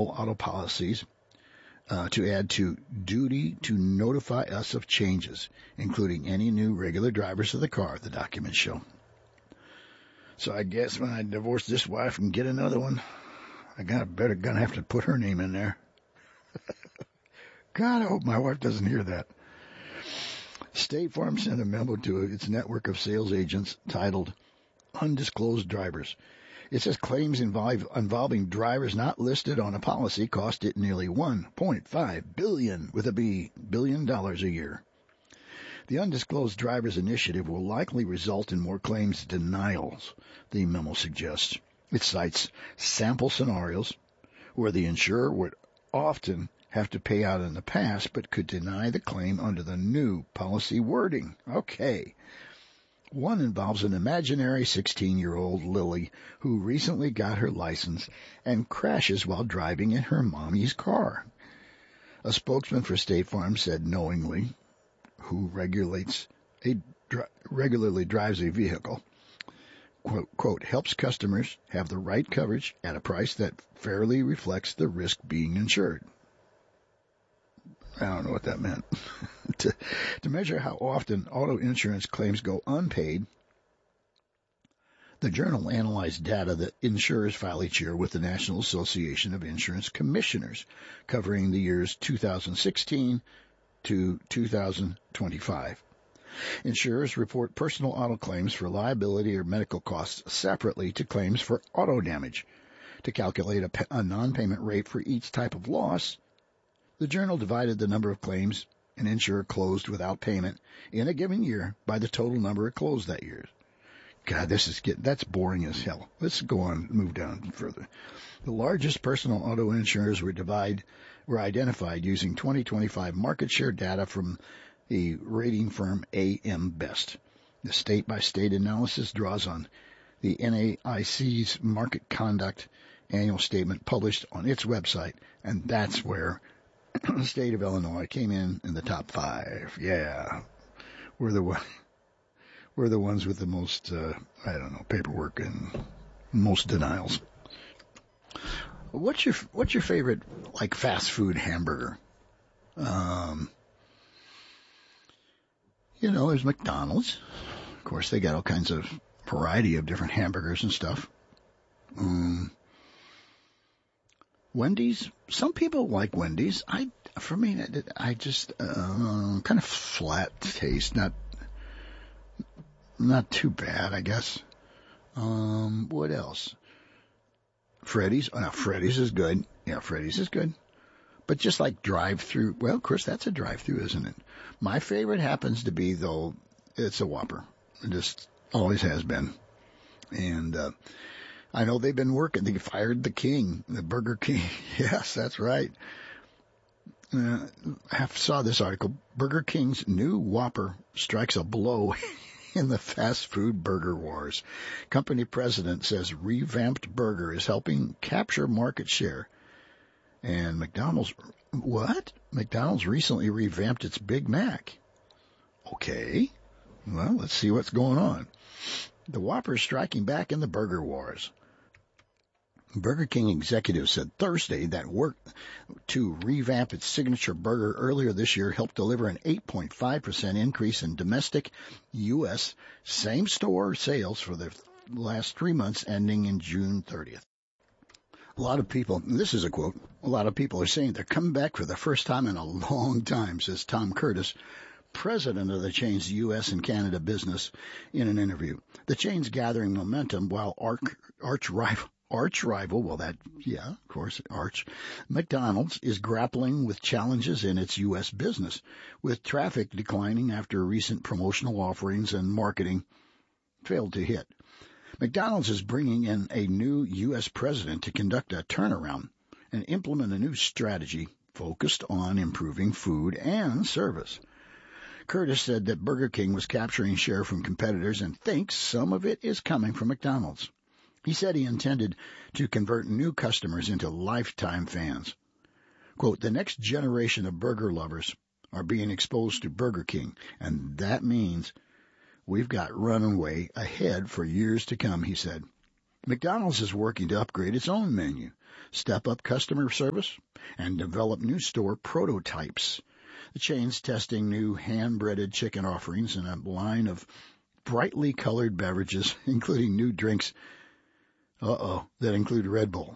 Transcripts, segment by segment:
all auto policies to add to duty to notify us of changes, including any new regular drivers of the car, the documents show. So I guess when I divorce this wife and get another one, gonna have to put her name in there. God, I hope my wife doesn't hear that. State Farm sent a memo to its network of sales agents titled Undisclosed Drivers. It says claims involving drivers not listed on a policy cost it nearly $1.5 billion billion a year. The Undisclosed Drivers Initiative will likely result in more claims denials, the memo suggests. It cites sample scenarios where the insurer would often have to pay out in the past but could deny the claim under the new policy wording. Okay. One involves an imaginary 16-year-old Lily who recently got her license and crashes while driving in her mommy's car. A spokesman for State Farm said knowingly, who regularly drives a vehicle, quote, helps customers have the right coverage at a price that fairly reflects the risk being insured. I don't know what that meant. To measure how often auto insurance claims go unpaid, the journal analyzed data that insurers file each year with the National Association of Insurance Commissioners, covering the years 2016 to 2025. Insurers report personal auto claims for liability or medical costs separately to claims for auto damage. To calculate a non-payment rate for each type of loss, the journal divided the number of claims an insurer closed without payment in a given year by the total number it closed that year. God, that's boring as hell. Let's go on, move down further. The largest personal auto insurers were identified using 2025 market share data from the rating firm AM Best. The state-by-state analysis draws on the NAIC's market conduct annual statement published on its website, and that's where the state of Illinois came in the top 5. Yeah. We're the ones with the most, paperwork and most denials. What's your favorite, fast food hamburger? There's McDonald's. Of course, they got all kinds of variety of different hamburgers and stuff. Wendy's. Some people like Wendy's. For me, I just kind of flat taste, not too bad, I guess. What else? Freddy's. Oh, no, Freddy's is good. Yeah, Freddy's is good. But just like drive-through, well, of course, that's a drive-through, isn't it? My favorite happens to be, though, it's a Whopper. It just always has been. And I know they've been working. They fired the king, the Burger King. Yes, that's right. I saw this article. Burger King's new Whopper strikes a blow in the fast food burger wars. Company president says revamped burger is helping capture market share. And McDonald's recently revamped its Big Mac. Okay. Well, let's see what's going on. The Whopper is striking back in the burger wars. Burger King executives said Thursday that work to revamp its signature burger earlier this year helped deliver an 8.5% increase in domestic U.S. same-store sales for the last 3 months ending in June 30th. A lot of people, this is a quote, a lot of people are saying they're coming back for the first time in a long time, says Tom Curtis, president of the chain's U.S. and Canada business, in an interview. The chain's gathering momentum while arch rival, McDonald's is grappling with challenges in its U.S. business, with traffic declining after recent promotional offerings and marketing failed to hit. McDonald's is bringing in a new U.S. president to conduct a turnaround and implement a new strategy focused on improving food and service. Curtis said that Burger King was capturing share from competitors and thinks some of it is coming from McDonald's. He said he intended to convert new customers into lifetime fans. Quote, the next generation of burger lovers are being exposed to Burger King, and that means we've got runway ahead for years to come, he said. McDonald's is working to upgrade its own menu, step up customer service, and develop new store prototypes. The chain's testing new hand-breaded chicken offerings and a line of brightly colored beverages, including new drinks, that include Red Bull.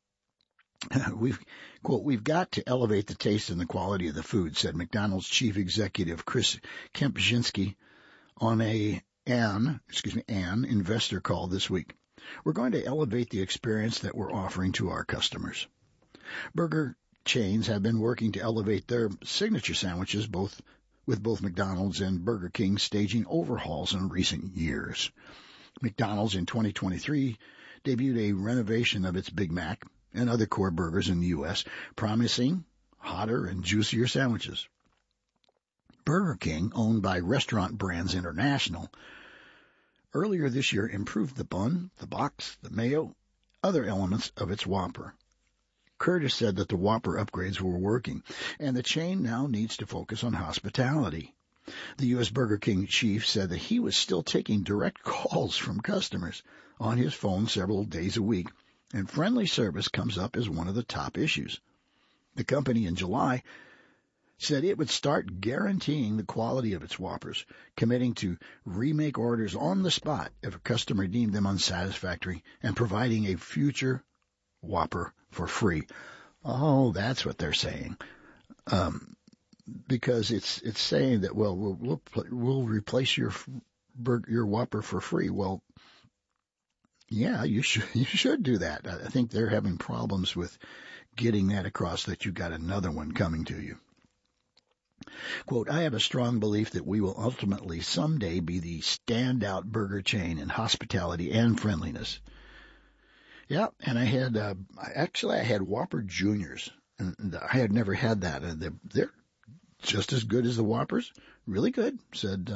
We've got to elevate the taste and the quality of the food, said McDonald's chief executive Chris Kempczynski on an investor call this week. We're going to elevate the experience that we're offering to our customers. Burger chains have been working to elevate their signature sandwiches with both McDonald's and Burger King staging overhauls in recent years. McDonald's in 2023 debuted a renovation of its Big Mac and other core burgers in the U.S., promising hotter and juicier sandwiches. Burger King, owned by Restaurant Brands International, earlier this year improved the bun, the box, the mayo, other elements of its Whopper. Curtis said that the Whopper upgrades were working, and the chain now needs to focus on hospitality. The U.S. Burger King chief said that he was still taking direct calls from customers on his phone several days a week, and friendly service comes up as one of the top issues. The company in July said it would start guaranteeing the quality of its Whoppers, committing to remake orders on the spot if a customer deemed them unsatisfactory, and providing a future Whopper for free. Oh, that's what they're saying. Because it's saying that, well, we'll replace your Whopper for free. Well, yeah, you should do that. I think they're having problems with getting that across, that you got another one coming to you. Quote, I have a strong belief that we will ultimately someday be the standout burger chain in hospitality and friendliness. Yeah, and I had Whopper Juniors, and I had never had that. And they're just as good as the Whoppers. Really good, said,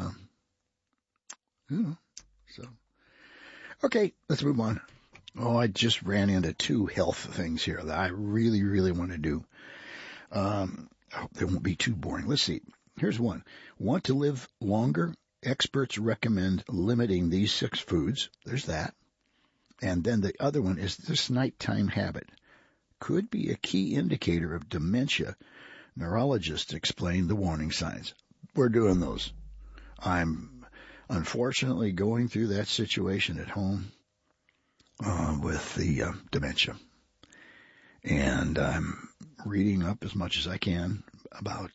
so. Okay, let's move on. Oh, I just ran into two health things here that I really, really want to do. I hope they won't be too boring. Let's see. Here's one. Want to live longer? Experts recommend limiting these 6 foods. There's that. And then the other one is this nighttime habit. Could be a key indicator of dementia. Neurologists explain the warning signs. We're doing those. I'm unfortunately going through that situation at home with the dementia. And I'm reading up as much as I can about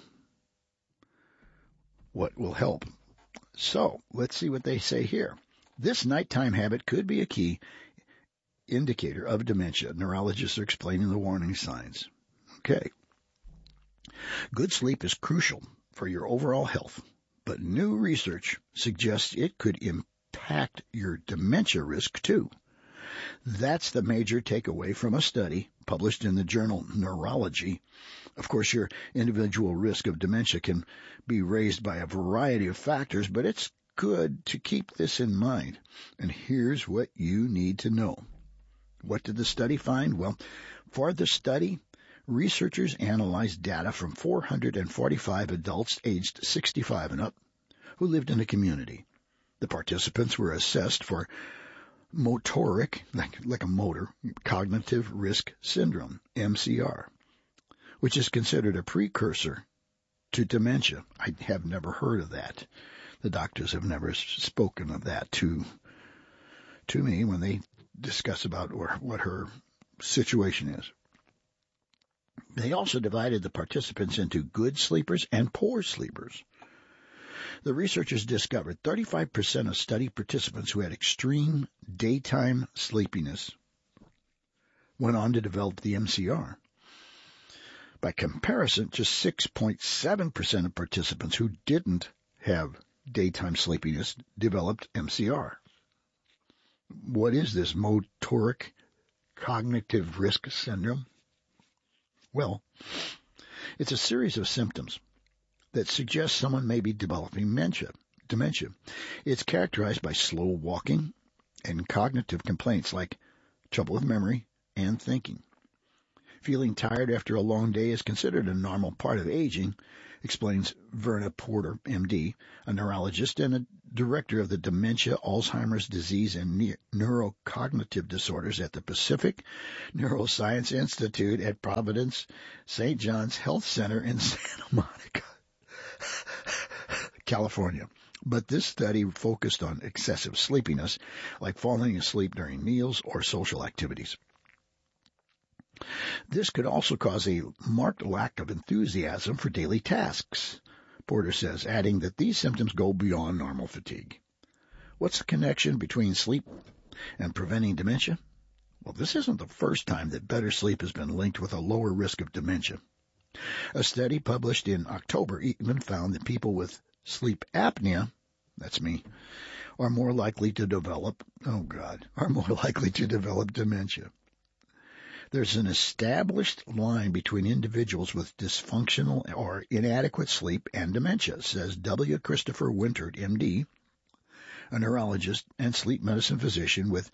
what will help. So let's see what they say here. This nighttime habit could be a key indicator of dementia. Neurologists are explaining the warning signs. Okay. Good sleep is crucial for your overall health, but new research suggests it could impact your dementia risk too. That's the major takeaway from a study published in the journal Neurology. Of course, your individual risk of dementia can be raised by a variety of factors, but it's good to keep this in mind. And here's what you need to know. What did the study find? Well, for the study, researchers analyzed data from 445 adults aged 65 and up who lived in the community. The participants were assessed for motoric, like a motor, cognitive risk syndrome, MCR, which is considered a precursor to dementia. I have never heard of that. The doctors have never spoken of that to me when they discuss about what her situation is. They also divided the participants into good sleepers and poor sleepers. The researchers discovered 35% of study participants who had extreme daytime sleepiness went on to develop the MCR. By comparison, just 6.7% of participants who didn't have daytime sleepiness developed MCR. What is this motoric cognitive risk syndrome? Well, it's a series of symptoms that suggest someone may be developing dementia. It's characterized by slow walking and cognitive complaints like trouble with memory and thinking. Feeling tired after a long day is considered a normal part of aging, explains Verna Porter, MD, a neurologist and a director of the Dementia, Alzheimer's disease, and neurocognitive disorders at the Pacific Neuroscience Institute at Providence St. John's Health Center in Santa Monica, California. But this study focused on excessive sleepiness, like falling asleep during meals or social activities. This could also cause a marked lack of enthusiasm for daily tasks, Porter says, adding that these symptoms go beyond normal fatigue. What's the connection between sleep and preventing dementia? Well, this isn't the first time that better sleep has been linked with a lower risk of dementia. A study published in October even found that people with sleep apnea, that's me, are more likely to develop dementia. There's an established line between individuals with dysfunctional or inadequate sleep and dementia, says W. Christopher Wintert, MD, a neurologist and sleep medicine physician with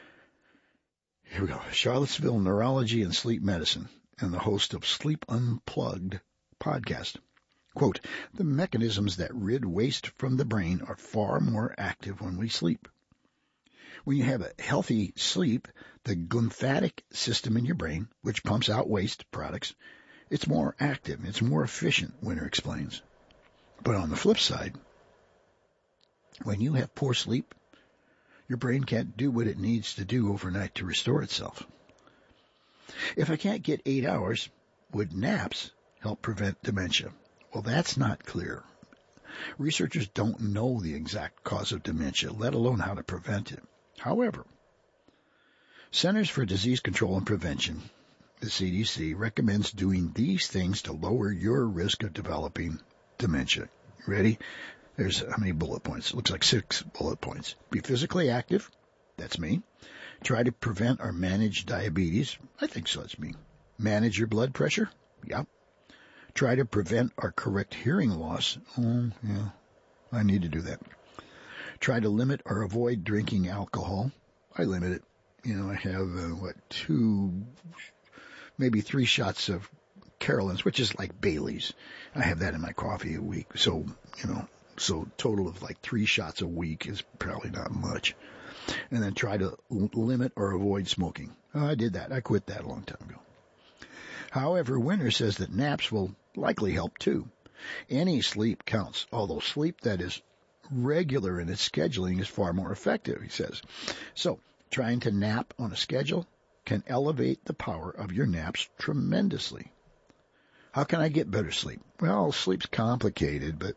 Charlottesville Neurology and Sleep Medicine, and the host of Sleep Unplugged podcast. Quote, the mechanisms that rid waste from the brain are far more active when we sleep. When you have a healthy sleep, the lymphatic system in your brain, which pumps out waste products, it's more active, it's more efficient, Winter explains. But on the flip side, when you have poor sleep, your brain can't do what it needs to do overnight to restore itself. If I can't get 8 hours, would naps help prevent dementia? Well, that's not clear. Researchers don't know the exact cause of dementia, let alone how to prevent it. However, Centers for Disease Control and Prevention, the CDC, recommends doing these things to lower your risk of developing dementia. Ready? There's how many bullet points? It looks like 6 bullet points. Be physically active. That's me. Try to prevent or manage diabetes. I think so. That's me. Manage your blood pressure. Yep. Try to prevent or correct hearing loss. Oh, yeah. I need to do that. Try to limit or avoid drinking alcohol. I limit it. I have, 2, maybe 3 shots of Carolyn's, which is like Bailey's. I have that in my coffee a week. So, so total of like 3 shots a week is probably not much. And then try to limit or avoid smoking. Oh, I did that. I quit that a long time ago. However, Winter says that naps will likely help too. Any sleep counts, although sleep that is regular in its scheduling is far more effective, he says. So, trying to nap on a schedule can elevate the power of your naps tremendously. How can I get better sleep? Well, sleep's complicated, but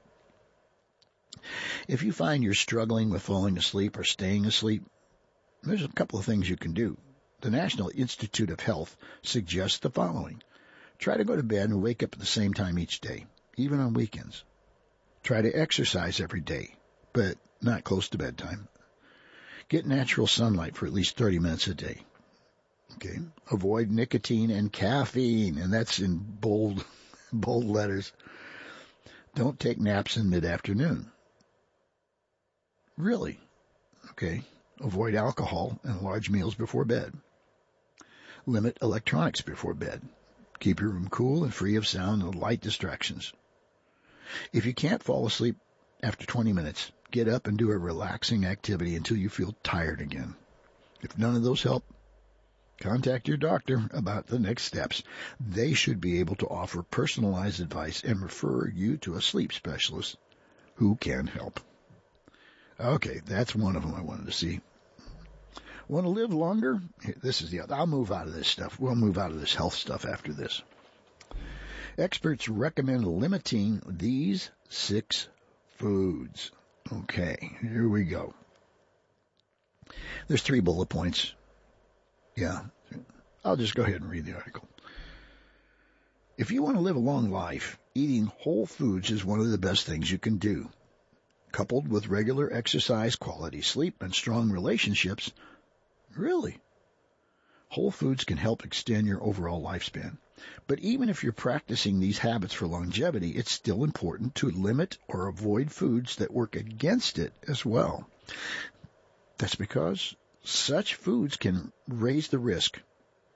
if you find you're struggling with falling asleep or staying asleep, there's a couple of things you can do. The National Institute of Health suggests the following. Try to go to bed and wake up at the same time each day, even on weekends. Try to exercise every day, but not close to bedtime. Get natural sunlight for at least 30 minutes a day. Okay. Avoid nicotine and caffeine, and that's in bold letters. Don't take naps in mid-afternoon. Really? Okay. Avoid alcohol and large meals before bed. Limit electronics before bed. Keep your room cool and free of sound and light distractions. If you can't fall asleep after 20 minutes, get up and do a relaxing activity until you feel tired again. If none of those help, contact your doctor about the next steps. They should be able to offer personalized advice and refer you to a sleep specialist who can help. Okay, that's one of them I wanted to see. Want to live longer? This is the other. I'll move out of this stuff. We'll move out of this health stuff after this. Experts recommend limiting these 6 foods. Okay, here we go. There's 3 bullet points. Yeah, I'll just go ahead and read the article. If you want to live a long life, eating whole foods is one of the best things you can do. Coupled with regular exercise, quality sleep, and strong relationships, really, whole foods can help extend your overall lifespan. But even if you're practicing these habits for longevity, it's still important to limit or avoid foods that work against it as well. That's because such foods can raise the risk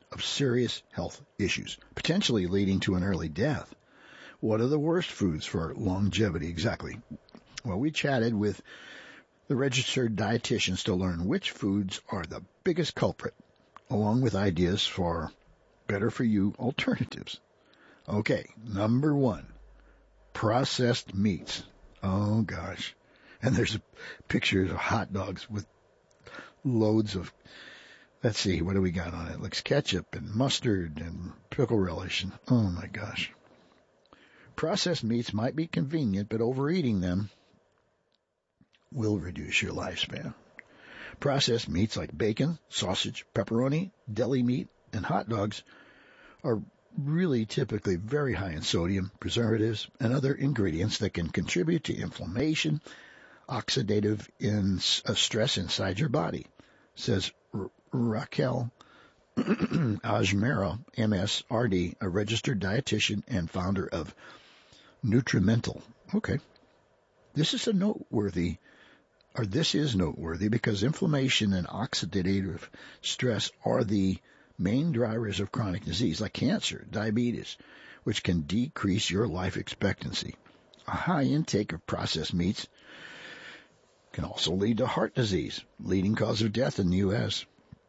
of serious health issues, potentially leading to an early death. What are the worst foods for longevity exactly? Well, we chatted with the registered dietitians to learn which foods are the biggest culprit, along with ideas for better-for-you alternatives. Okay, number 1, processed meats. Oh, gosh. And there's pictures of hot dogs with loads of, let's see, what do we got on it? It looks ketchup and mustard and pickle relish. And, oh, my gosh. Processed meats might be convenient, but overeating them will reduce your lifespan. Processed meats like bacon, sausage, pepperoni, deli meat, and hot dogs are really typically very high in sodium, preservatives, and other ingredients that can contribute to inflammation, oxidative stress inside your body, says Raquel Ajmera, MSRD, a registered dietitian and founder of Nutrimental. Okay. This is noteworthy because inflammation and oxidative stress are the main drivers of chronic disease like cancer, diabetes, which can decrease your life expectancy. A high intake of processed meats can also lead to heart disease, leading cause of death in the U.S.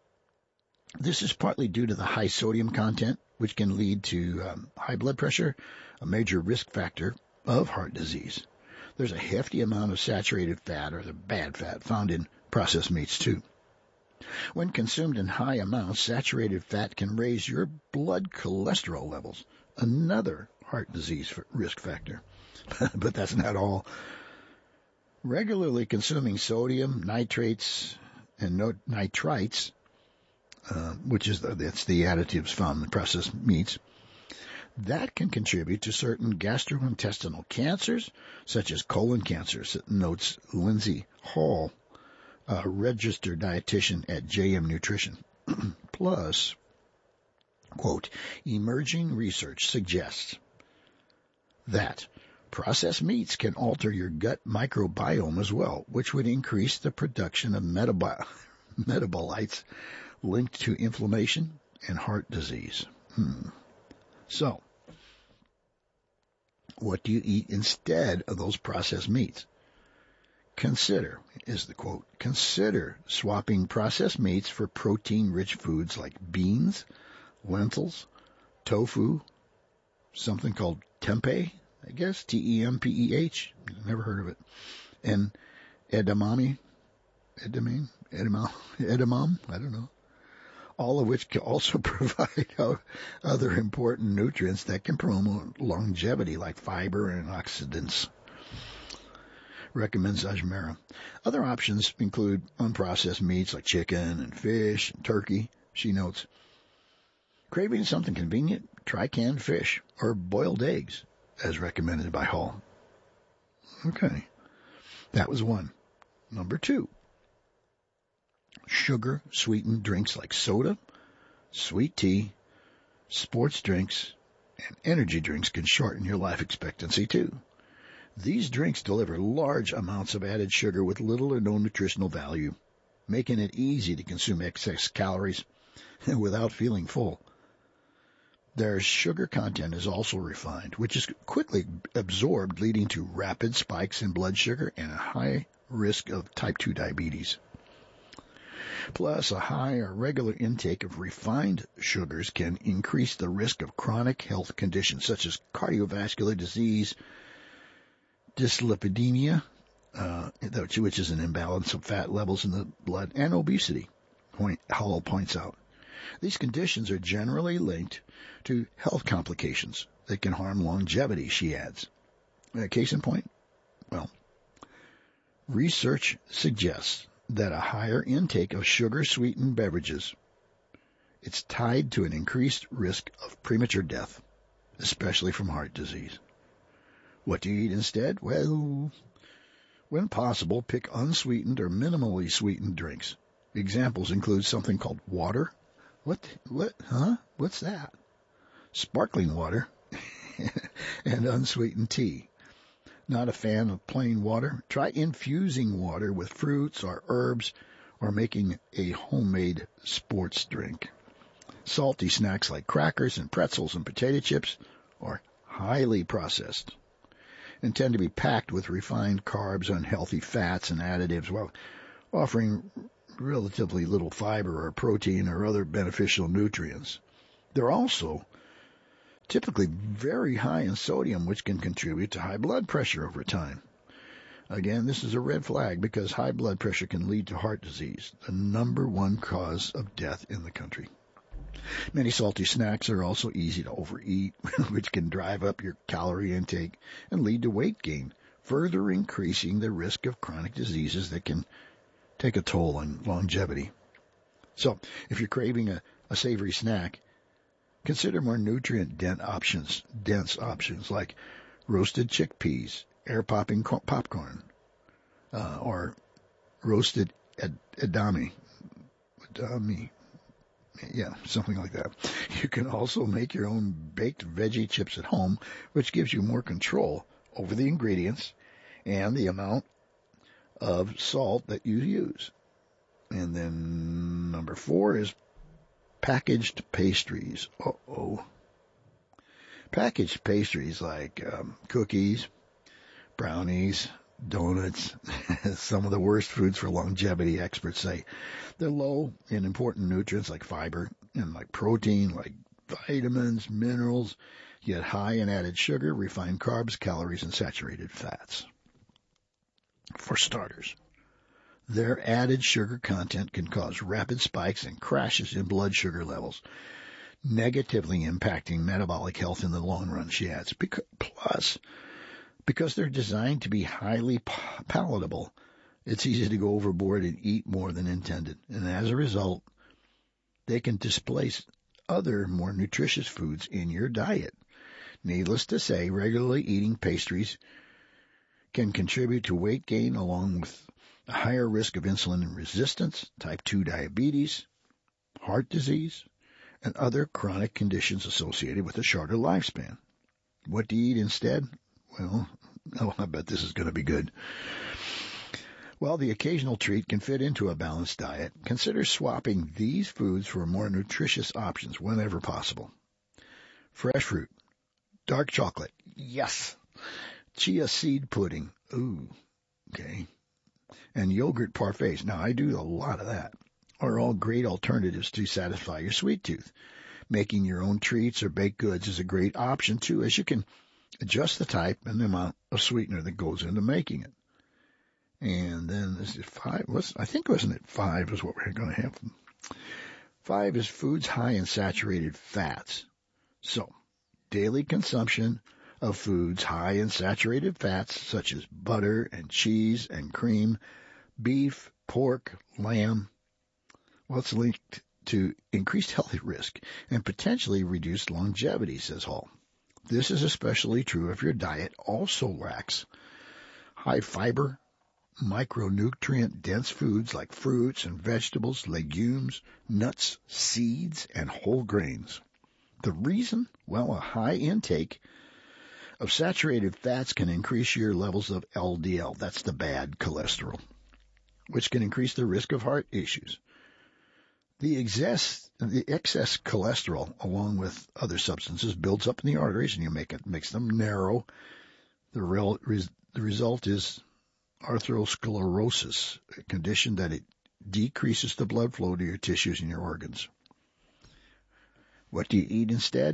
This is partly due to the high sodium content, which can lead to high blood pressure, a major risk factor of heart disease. There's a hefty amount of saturated fat, or the bad fat, found in processed meats too. When consumed in high amounts, saturated fat can raise your blood cholesterol levels, another heart disease risk factor. But that's not all. Regularly consuming sodium, nitrates, and nitrites, which is that's the additives found in processed meats, that can contribute to certain gastrointestinal cancers, such as colon cancer, notes Lindsay Hall, a registered dietitian at JM Nutrition. Plus, quote, emerging research suggests that processed meats can alter your gut microbiome as well, which would increase the production of metabolites linked to inflammation and heart disease. So, what do you eat instead of those processed meats? Consider, is the quote, consider swapping processed meats for protein-rich foods like beans, lentils, tofu, something called tempeh, I guess, T-E-M-P-E-H, never heard of it, and edamame, I don't know, all of which can also provide other important nutrients that can promote longevity like fiber and oxidants, recommends Ajmera. Other options include unprocessed meats like chicken and fish and turkey, she notes. Craving something convenient? Try canned fish or boiled eggs, as recommended by Hall. Okay, that was one. Number 2. Sugar-sweetened drinks like soda, sweet tea, sports drinks, and energy drinks can shorten your life expectancy too. These drinks deliver large amounts of added sugar with little or no nutritional value, making it easy to consume excess calories without feeling full. Their sugar content is also refined, which is quickly absorbed, leading to rapid spikes in blood sugar and a high risk of type 2 diabetes. Plus, a high or regular intake of refined sugars can increase the risk of chronic health conditions such as cardiovascular disease, dyslipidemia, which is an imbalance of fat levels in the blood, and obesity, Hall points out. These conditions are generally linked to health complications that can harm longevity, she adds. Case in point? Well, research suggests that a higher intake of sugar-sweetened beverages, it's tied to an increased risk of premature death, especially from heart disease. What do you eat instead? Well, when possible, pick unsweetened or minimally sweetened drinks. Examples include something called water. What's that? Sparkling water and unsweetened tea. Not a fan of plain water? Try infusing water with fruits or herbs or making a homemade sports drink. Salty snacks like crackers and pretzels and potato chips are highly processed and tend to be packed with refined carbs, unhealthy fats, and additives while offering relatively little fiber or protein or other beneficial nutrients. They're also typically very high in sodium, which can contribute to high blood pressure over time. Again, this is a red flag because high blood pressure can lead to heart disease, the number one cause of death in the country. Many salty snacks are also easy to overeat, which can drive up your calorie intake and lead to weight gain, further increasing the risk of chronic diseases that can take a toll on longevity. So, if you're craving a savory snack, consider more nutrient-dense options like roasted chickpeas, air-popping popcorn, or roasted edamame. Yeah, something like that. You can also make your own baked veggie chips at home, which gives you more control over the ingredients and the amount of salt that you use. And then number 4 is packaged pastries. Packaged pastries like cookies, brownies, donuts, some of the worst foods for longevity, experts say. They're low in important nutrients like fiber and like protein, like vitamins, minerals, yet high in added sugar, refined carbs, calories, and saturated fats. For starters, their added sugar content can cause rapid spikes and crashes in blood sugar levels, negatively impacting metabolic health in the long run, she adds. Because they're designed to be highly palatable, it's easy to go overboard and eat more than intended. And as a result, they can displace other more nutritious foods in your diet. Needless to say, regularly eating pastries can contribute to weight gain along with a higher risk of insulin resistance, type 2 diabetes, heart disease, and other chronic conditions associated with a shorter lifespan. What to eat instead? Well, I bet this is going to be good. While the occasional treat can fit into a balanced diet, consider swapping these foods for more nutritious options whenever possible. Fresh fruit, dark chocolate, yes, chia seed pudding, ooh, okay, and yogurt parfaits. Now, I do a lot of that. Are all great alternatives to satisfy your sweet tooth. Making your own treats or baked goods is a great option, too, as you can adjust the type and the amount of sweetener that goes into making it. And then this is 5. I think wasn't it 5 is what we're going to have. 5 is foods high in saturated fats. So, daily consumption of foods high in saturated fats such as butter and cheese and cream, beef, pork, lamb, it's linked to increased health risk and potentially reduced longevity, says Hall. This is especially true if your diet also lacks high fiber, micronutrient-dense foods like fruits and vegetables, legumes, nuts, seeds, and whole grains. The reason? Well, a high intake of saturated fats can increase your levels of LDL, that's the bad cholesterol, which can increase the risk of heart issues. The excess cholesterol, along with other substances, builds up in the arteries and makes them narrow. The result is atherosclerosis, a condition that it decreases the blood flow to your tissues and your organs. What do you eat instead?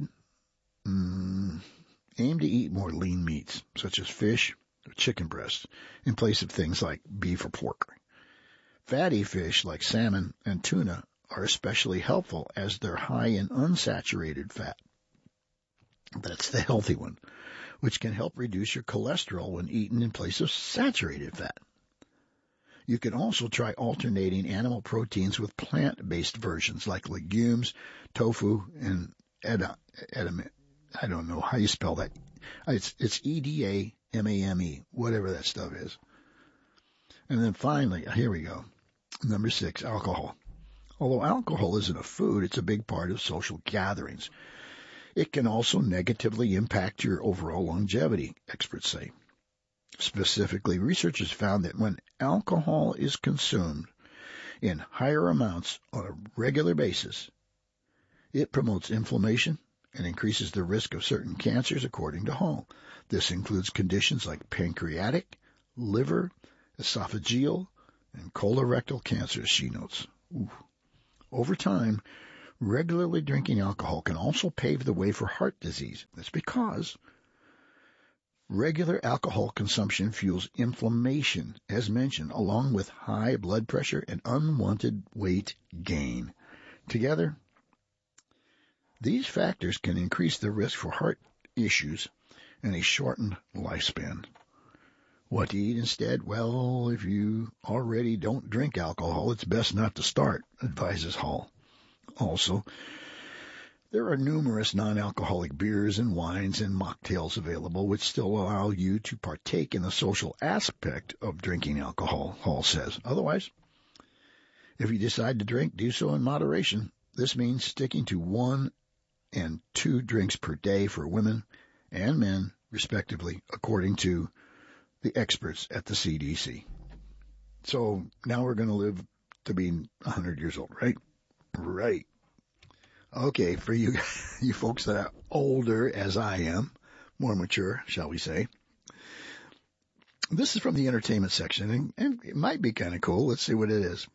Aim to eat more lean meats, such as fish or chicken breasts, in place of things like beef or pork. Fatty fish like salmon and tuna are especially helpful as they're high in unsaturated fat. That's the healthy one, which can help reduce your cholesterol when eaten in place of saturated fat. You can also try alternating animal proteins with plant-based versions like legumes, tofu, and edamame. I don't know how you spell that. It's edamame, whatever that stuff is. And then finally, here we go. Number 6, alcohol. Although alcohol isn't a food, it's a big part of social gatherings. It can also negatively impact your overall longevity, experts say. Specifically, researchers found that when alcohol is consumed in higher amounts on a regular basis, It promotes inflammation and increases the risk of certain cancers, according to Hall. This includes conditions like pancreatic, liver, esophageal, and colorectal cancers, she notes. Ooh. Over time, regularly drinking alcohol can also pave the way for heart disease. That's because regular alcohol consumption fuels inflammation, as mentioned, along with high blood pressure and unwanted weight gain. Together, these factors can increase the risk for heart issues and a shortened lifespan. What to eat instead? Well, if you already don't drink alcohol, it's best not to start, advises Hall. Also, there are numerous non-alcoholic beers and wines and mocktails available which still allow you to partake in the social aspect of drinking alcohol, Hall says. Otherwise, if you decide to drink, do so in moderation. This means sticking to 1 and 2 drinks per day for women and men, respectively, according to the experts at the CDC. So now we're going to live to be 100 years old, right? Right. Okay, for you folks that are older, as I am, more mature, shall we say. This is from the entertainment section, and it might be kind of cool. Let's see what it is.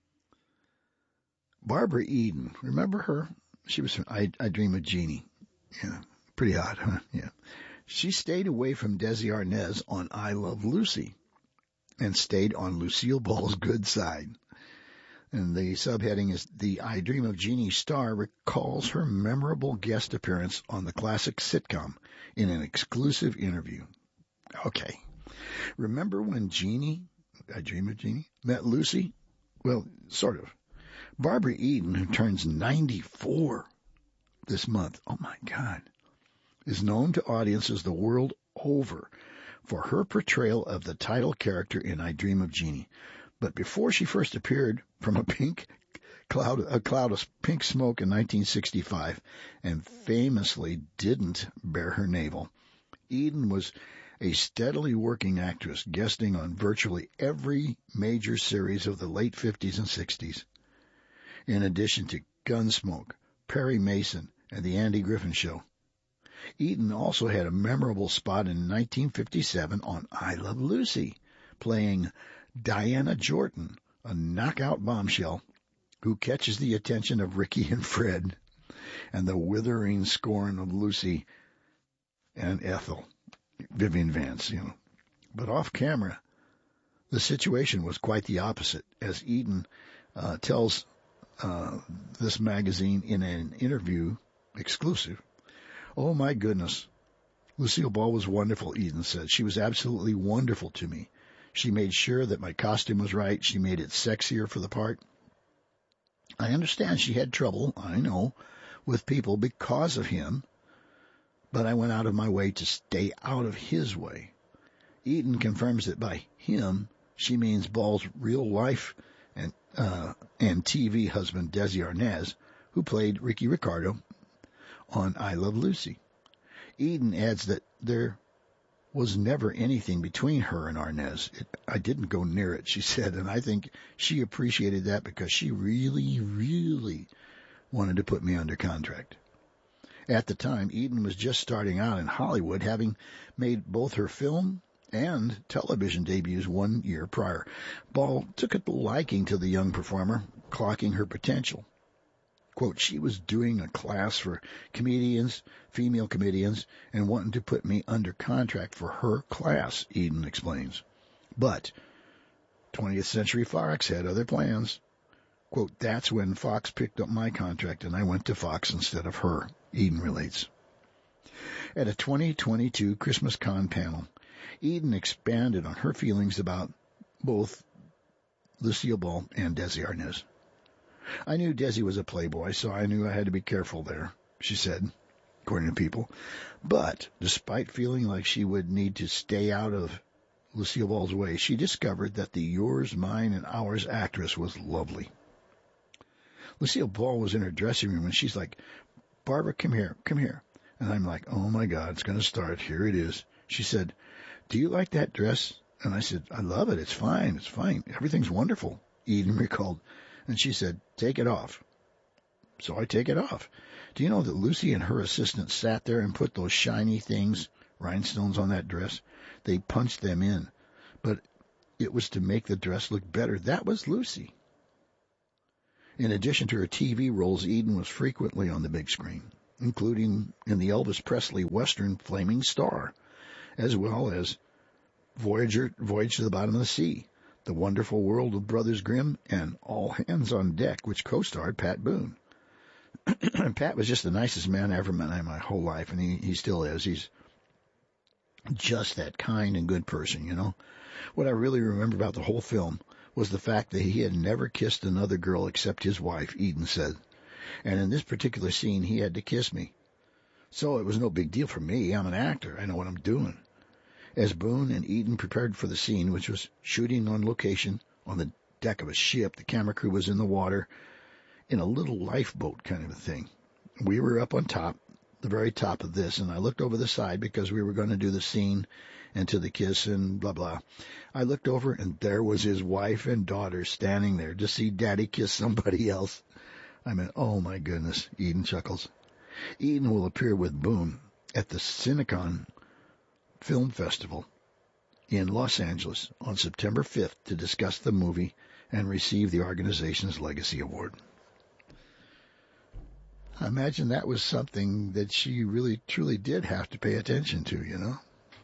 Barbara Eden, remember her? She was from I Dream of Jeannie. Yeah, pretty hot, huh? Yeah. She stayed away from Desi Arnaz on I Love Lucy and stayed on Lucille Ball's good side. And the subheading is, the I Dream of Jeannie star recalls her memorable guest appearance on the classic sitcom in an exclusive interview. Okay. Remember when Jeannie, I Dream of Jeannie, met Lucy? Well, sort of. Barbara Eden, who turns 94 this month, oh my God, is known to audiences the world over for her portrayal of the title character in I Dream of Jeannie. But before she first appeared from a cloud of pink smoke in 1965 and famously didn't bare her navel, Eden was a steadily working actress, guesting on virtually every major series of the late 50s and 60s. In addition to Gunsmoke, Perry Mason, and The Andy Griffin Show. Eden also had a memorable spot in 1957 on I Love Lucy, playing Diana Jordan, a knockout bombshell who catches the attention of Ricky and Fred and the withering scorn of Lucy and Ethel, Vivian Vance, But off camera, the situation was quite the opposite, as Eden tells this magazine in an interview, exclusive. Oh my goodness. Lucille Ball was wonderful, Eden said. She was absolutely wonderful to me. She made sure that my costume was right. She made it sexier for the part. I understand she had trouble, I know, with people because of him, but I went out of my way to stay out of his way. Eden confirms that by him, she means Ball's real life and TV husband, Desi Arnaz, who played Ricky Ricardo on I Love Lucy. Eden adds that there was never anything between her and Arnaz. I didn't go near it, she said, and I think she appreciated that because she really, really wanted to put me under contract. At the time, Eden was just starting out in Hollywood, having made both her film and television debuts 1 year prior. Ball took a liking to the young performer, clocking her potential. Quote, she was doing a class for comedians, female comedians, and wanting to put me under contract for her class, Eden explains. But 20th Century Fox had other plans. Quote, that's when Fox picked up my contract and I went to Fox instead of her, Eden relates. At a 2022 Christmas Con panel, Eden expanded on her feelings about both Lucille Ball and Desi Arnaz. I knew Desi was a playboy, so I knew I had to be careful there, she said, according to People. But despite feeling like she would need to stay out of Lucille Ball's way, she discovered that the yours, mine, and ours actress was lovely. Lucille Ball was in her dressing room, and she's like, Barbara, come here. And I'm like, oh, my God, it's going to start. Here it is. She said, do you like that dress? And I said, I love it. It's fine. Everything's wonderful, Eden recalled. And she said, take it off. so I take it off. Do you know that Lucy and her assistant sat there and put those shiny things, rhinestones, on that dress? They punched them in, but it was to make the dress look better. That was Lucy. In addition to her TV roles, Eden was frequently on the big screen, including in the Elvis Presley Western Flaming Star, as well as Voyage to the Bottom of the Sea, The Wonderful World of Brothers Grimm, and All Hands on Deck, which co-starred Pat Boone. Pat was just the nicest man I ever met in my whole life, and he still is. He's just that kind and good person, you know. What I really remember about the whole film was the fact that he had never kissed another girl except his wife, Eden said. And in this particular scene, he had to kiss me. So it was no big deal for me. I'm an actor. I know what I'm doing. As Boone and Eden prepared for the scene, which was shooting on location on the deck of a ship, the camera crew was in the water in a little lifeboat kind of a thing. We were up on top, the very top of this, and I looked over the side because we were going to do the scene and to the kiss and blah, blah. I looked over, and there was his wife and daughter standing there to see Daddy kiss somebody else. I mean, oh my goodness, Eden chuckles. Eden will appear with Boone at the Cinecon Film Festival in Los Angeles on September 5th to discuss the movie and receive the organization's Legacy Award. I imagine that was something that she really, truly did have to pay attention to, you know.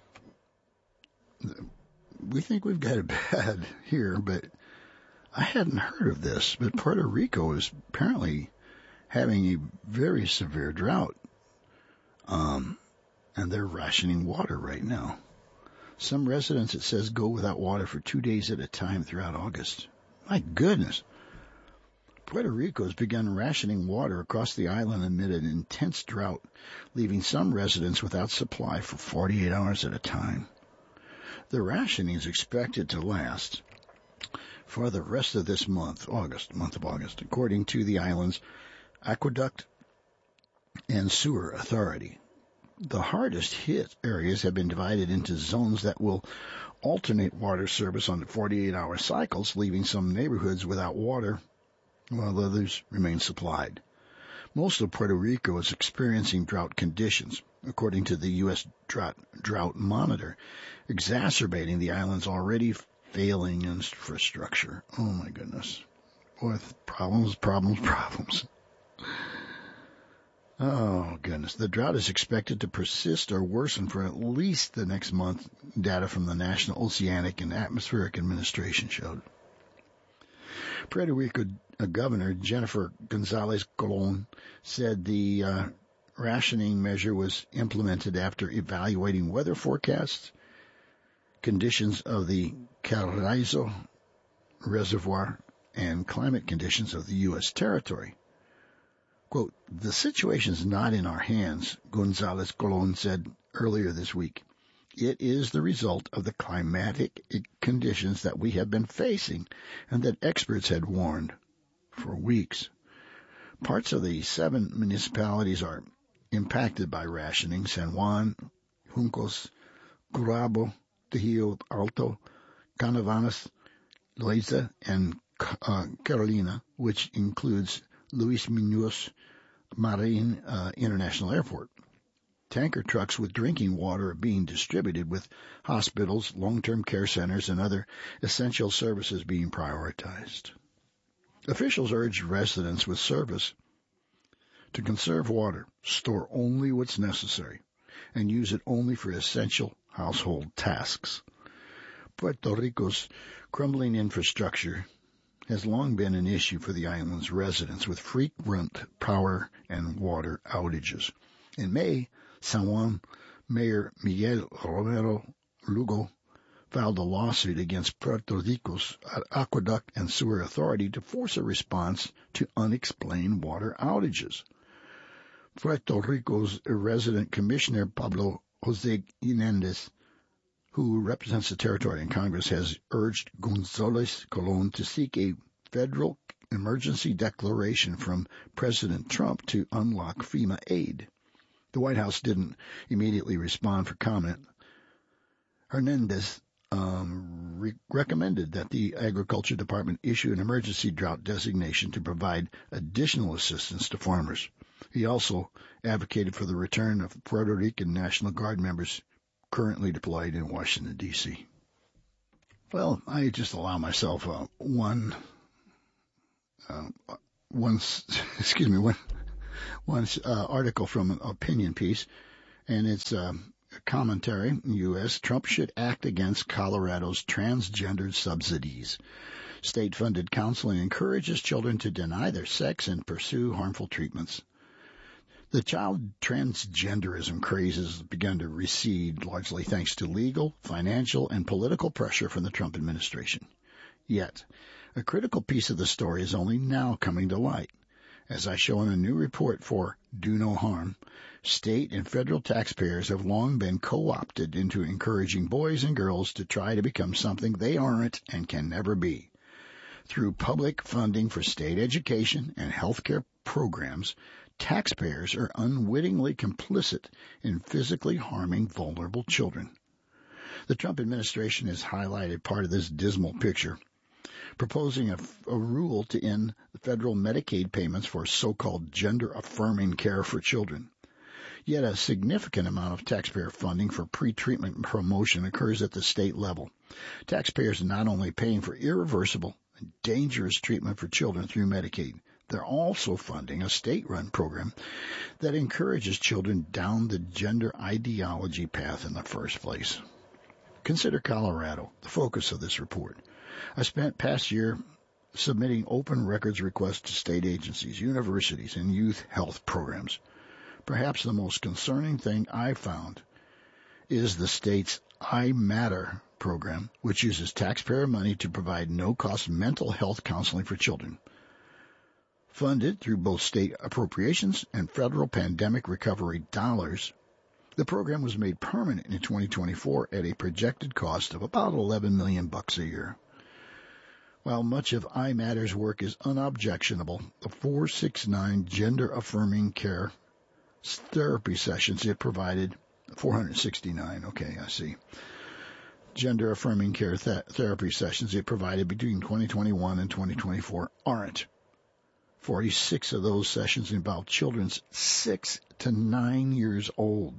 We think we've got it bad here, but I hadn't heard of this. But Puerto Rico is apparently having a very severe drought. And they're rationing water right now. Some residents, it says, go without water for 2 days at a time throughout August. My goodness. Puerto Rico has begun rationing water across the island amid an intense drought, leaving some residents without supply for 48 hours at a time. The rationing is expected to last for the rest of this month of August, according to the island's Aqueduct and Sewer Authority. The hardest hit areas have been divided into zones that will alternate water service on 48-hour cycles, leaving some neighborhoods without water while others remain supplied. Most of Puerto Rico is experiencing drought conditions, according to the U.S. Drought Monitor, exacerbating the island's already failing infrastructure. Oh, my goodness. Boy, problems. Oh, goodness. The drought is expected to persist or worsen for at least the next month, data from the National Oceanic and Atmospheric Administration showed. Puerto Rico Governor Jennifer Gonzalez Colon said the rationing measure was implemented after evaluating weather forecasts, conditions of the Carrizo Reservoir, and climate conditions of the U.S. territory. Quote, the situation is not in our hands, Gonzalez Colon said earlier this week. It is the result of the climatic conditions that we have been facing and that experts had warned for weeks. Parts of the 7 municipalities are impacted by rationing: San Juan, Juncos, Gurabo, Trujillo Alto, Canavanas, Loaiza, and Carolina, which includes Luis Muñoz Marin International Airport. Tanker trucks with drinking water are being distributed, with hospitals, long-term care centers, and other essential services being prioritized. Officials urged residents with service to conserve water, store only what's necessary, and use it only for essential household tasks. Puerto Rico's crumbling infrastructure has long been an issue for the island's residents, with frequent power and water outages. In May, San Juan Mayor Miguel Romero Lugo filed a lawsuit against Puerto Rico's Aqueduct and Sewer Authority to force a response to unexplained water outages. Puerto Rico's resident commissioner Pablo Jose Hernandez, who represents the territory in Congress, has urged González Colón to seek a federal emergency declaration from President Trump to unlock FEMA aid. The White House didn't immediately respond for comment. Hernandez recommended that the Agriculture Department issue an emergency drought designation to provide additional assistance to farmers. He also advocated for the return of Puerto Rican National Guard members currently deployed in Washington, D.C. Well, I just allow myself one article from an opinion piece, and it's a commentary. U.S. Trump should act against Colorado's transgendered subsidies. State-funded counseling encourages children to deny their sex and pursue harmful treatments. The child transgenderism craze has begun to recede, largely thanks to legal, financial, and political pressure from the Trump administration. Yet, a critical piece of the story is only now coming to light. As I show in a new report for Do No Harm, state and federal taxpayers have long been co-opted into encouraging boys and girls to try to become something they aren't and can never be. Through public funding for state education and healthcare programs, taxpayers are unwittingly complicit in physically harming vulnerable children. The Trump administration has highlighted part of this dismal picture, proposing a rule to end the federal Medicaid payments for so-called gender-affirming care for children. Yet a significant amount of taxpayer funding for pre-treatment promotion occurs at the state level. Taxpayers are not only paying for irreversible and dangerous treatment for children through Medicaid, they're also funding a state-run program that encourages children down the gender ideology path in the first place. Consider Colorado, the focus of this report. I spent past year submitting open records requests to state agencies, universities, and youth health programs. Perhaps the most concerning thing I found is the state's I Matter program, which uses taxpayer money to provide no-cost mental health counseling for children. Funded through both state appropriations and federal pandemic recovery dollars, the program was made permanent in 2024 at a projected cost of about $11 million a year. While much of iMatter's work is unobjectionable, the 469 gender-affirming care therapy sessions it provided, 469, okay, I see. Gender-affirming care therapy sessions it provided between 2021 and 2024 aren't. 46 of those sessions involved children 6 to 9 years old.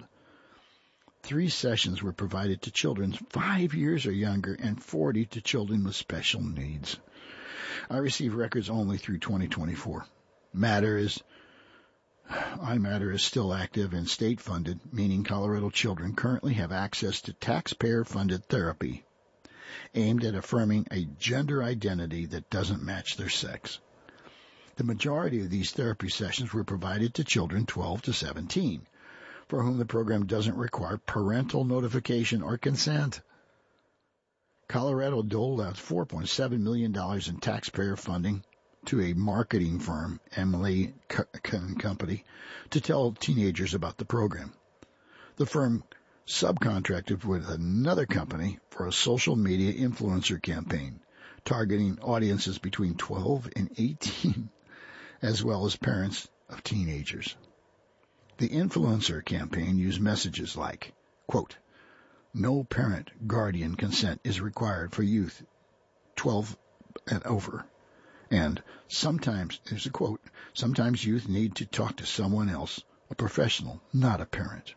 3 sessions were provided to children 5 years or younger and 40 to children with special needs. I received records only through 2024. iMatter is still active and state-funded, meaning Colorado children currently have access to taxpayer-funded therapy aimed at affirming a gender identity that doesn't match their sex. The majority of these therapy sessions were provided to children 12 to 17, for whom the program doesn't require parental notification or consent. Colorado doled out $4.7 million in taxpayer funding to a marketing firm, Emily Company, to tell teenagers about the program. The firm subcontracted with another company for a social media influencer campaign, targeting audiences between 12 and 18, as well as parents of teenagers. The influencer campaign used messages like, quote, "No parent guardian consent is required for youth 12 and over." And sometimes, there's a quote, "Sometimes youth need to talk to someone else, a professional, not a parent."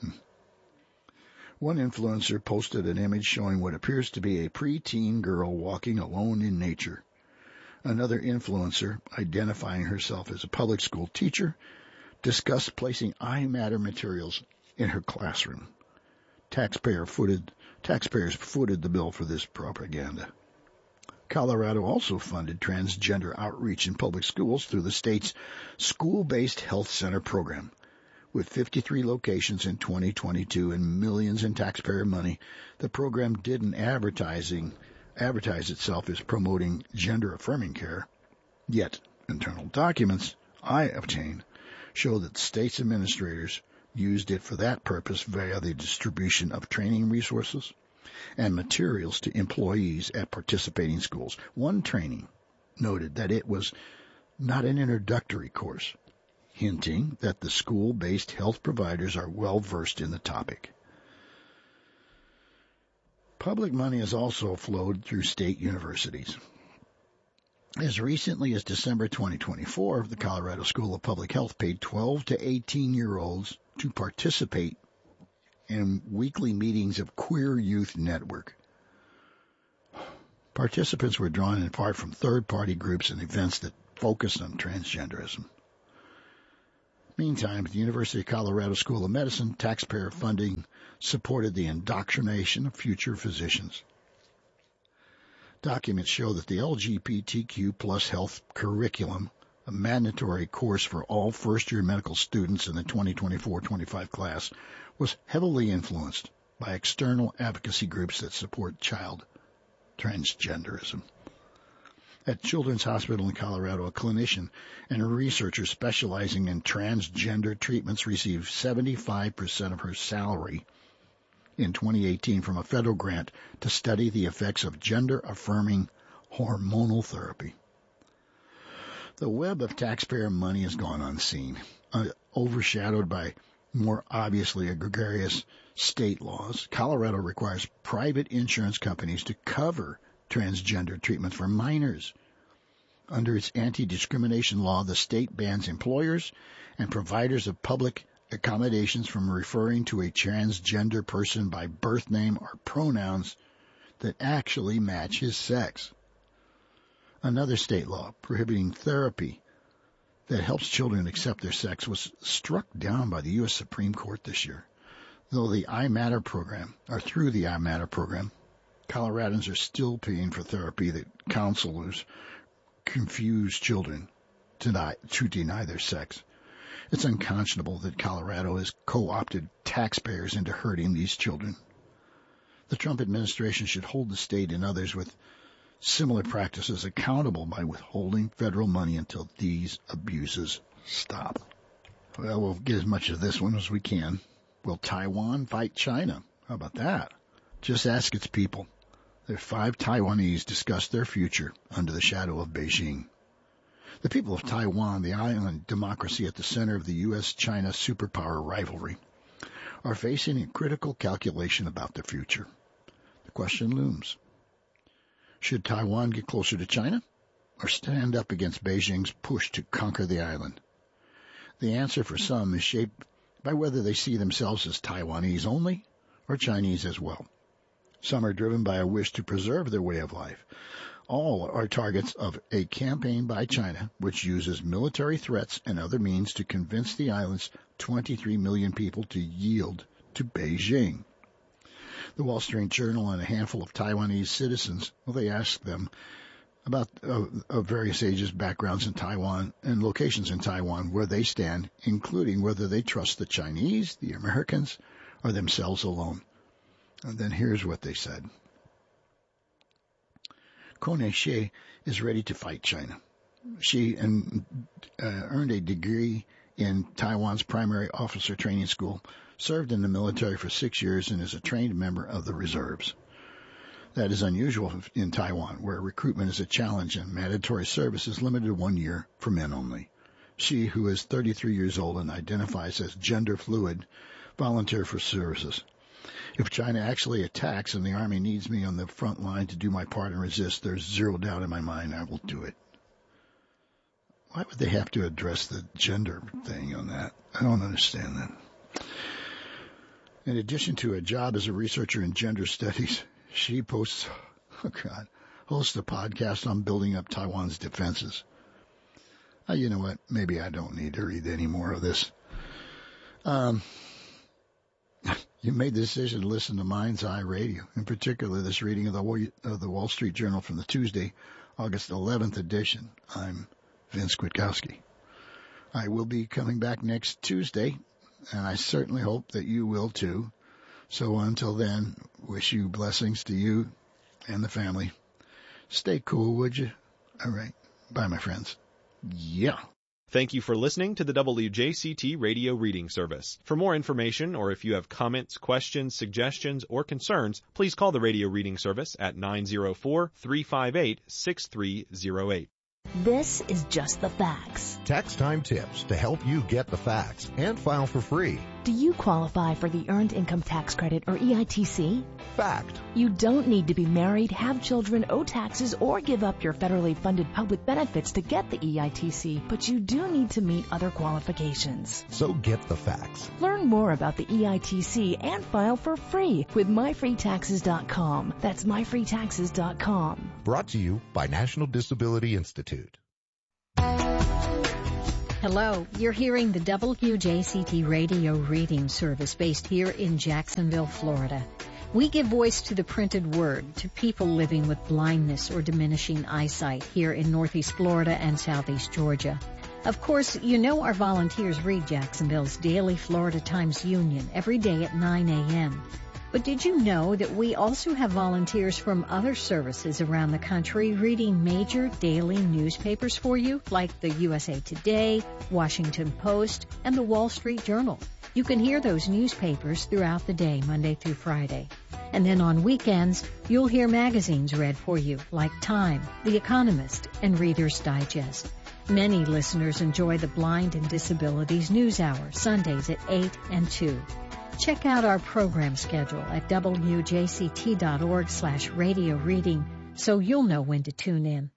One influencer posted an image showing what appears to be a preteen girl walking alone in nature. Another influencer, identifying herself as a public school teacher, discussed placing iMatter materials in her classroom. Taxpayers footed the bill for this propaganda. Colorado also funded transgender outreach in public schools through the state's School-Based Health Center program. With 53 locations in 2022 and millions in taxpayer money, the program didn't advertise itself as promoting gender-affirming care. Yet, internal documents I obtained show that state's administrators used it for that purpose via the distribution of training resources and materials to employees at participating schools. One training noted that it was not an introductory course, hinting that the school-based health providers are well versed in the topic. Public money has also flowed through state universities. As recently as December 2024, the Colorado School of Public Health paid 12 to 18-year-olds to participate in weekly meetings of Queer Youth Network. Participants were drawn in part from third-party groups and events that focused on transgenderism. Meantime, the University of Colorado School of Medicine taxpayer funding supported the indoctrination of future physicians. Documents show that the LGBTQ plus health curriculum, a mandatory course for all first-year medical students in the 2024-25 class, was heavily influenced by external advocacy groups that support child transgenderism. At Children's Hospital in Colorado, a clinician and a researcher specializing in transgender treatments received 75% of her salary in 2018 from a federal grant to study the effects of gender-affirming hormonal therapy. The web of taxpayer money has gone unseen, overshadowed by more obviously egregious state laws. Colorado requires private insurance companies to cover transgender treatment for minors. Under its anti-discrimination law, the state bans employers and providers of public accommodations from referring to a transgender person by birth name or pronouns that actually match his sex. Another state law prohibiting therapy that helps children accept their sex was struck down by the U.S. Supreme Court this year. Through the iMatter program, Coloradans are still paying for therapy that counselors confuse children to deny their sex. It's unconscionable that Colorado has co-opted taxpayers into hurting these children. The Trump administration should hold the state and others with similar practices accountable by withholding federal money until these abuses stop. Well, we'll get as much of this one as we can. Will Taiwan fight China? How about that? Just ask its people. The 5 Taiwanese discussed their future under the shadow of Beijing. The people of Taiwan, the island democracy at the center of the U.S.-China superpower rivalry, are facing a critical calculation about the future. The question looms. Should Taiwan get closer to China or stand up against Beijing's push to conquer the island? The answer for some is shaped by whether they see themselves as Taiwanese only or Chinese as well. Some are driven by a wish to preserve their way of life. All are targets of a campaign by China, which uses military threats and other means to convince the island's 23 million people to yield to Beijing. The Wall Street Journal and a handful of Taiwanese citizens, they asked them about of various ages, backgrounds in Taiwan, and locations in Taiwan where they stand, including whether they trust the Chinese, the Americans, or themselves alone. And then here's what they said. Kone Xie is ready to fight China. She earned a degree in Taiwan's primary officer training school, served in the military for 6 years, and is a trained member of the reserves. That is unusual in Taiwan, where recruitment is a challenge and mandatory service is limited to 1 year for men only. She, who is 33 years old and identifies as gender fluid, volunteered for services. If China actually attacks and the Army needs me on the front line to do my part and resist, there's zero doubt in my mind I will do it. Why would they have to address the gender thing on that? I don't understand that. In addition to a job as a researcher in gender studies, she hosts a podcast on building up Taiwan's defenses. You know what? Maybe I don't need to read any more of this. You made the decision to listen to Mind's Eye Radio, in particular this reading of the Wall Street Journal from the Tuesday, August 11th edition. I'm Vince Kwiatkowski. I will be coming back next Tuesday, and I certainly hope that you will too. So until then, wish you blessings to you and the family. Stay cool, would you? All right. Bye, my friends. Yeah. Thank you for listening to the WJCT Radio Reading Service. For more information, or if you have comments, questions, suggestions, or concerns, please call the Radio Reading Service at 904-358-6308. This is just the facts. Tax Time Tips to help you get the facts and file for free. Do you qualify for the Earned Income Tax Credit, or EITC? Fact. You don't need to be married, have children, owe taxes, or give up your federally funded public benefits to get the EITC, but you do need to meet other qualifications. So get the facts. Learn more about the EITC and file for free with myfreetaxes.com. That's myfreetaxes.com. Brought to you by National Disability Institute. Hello, you're hearing the WJCT radio reading service based here in Jacksonville, Florida. We give voice to the printed word to people living with blindness or diminishing eyesight here in Northeast Florida and Southeast Georgia. Of course, you know our volunteers read Jacksonville's daily Florida Times Union every day at 9 a.m. But did you know that we also have volunteers from other services around the country reading major daily newspapers for you, like the USA Today, Washington Post, and the Wall Street Journal? You can hear those newspapers throughout the day, Monday through Friday. And then on weekends, you'll hear magazines read for you, like Time, The Economist, and Reader's Digest. Many listeners enjoy the Blind and Disabilities News Hour, Sundays at 8 and 2. Check out our program schedule at wjct.org/radio reading so you'll know when to tune in.